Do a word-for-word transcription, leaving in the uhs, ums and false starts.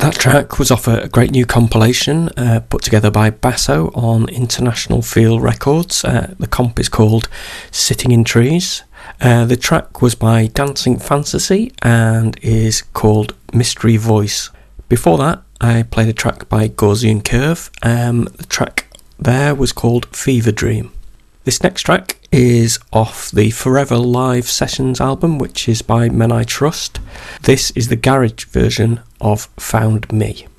That track was off a great new compilation uh, put together by Basso on International Feel Records. Uh, the comp is called Sitting in Trees. Uh, the track was by Dancing Fantasy and is called Mystery Voice. Before that, I played a track by Gaussian Curve. Um, the track there was called Fever Dream. This next track is off the Forever Live Sessions album, which is by Men I Trust. This is the garage version of Found Me.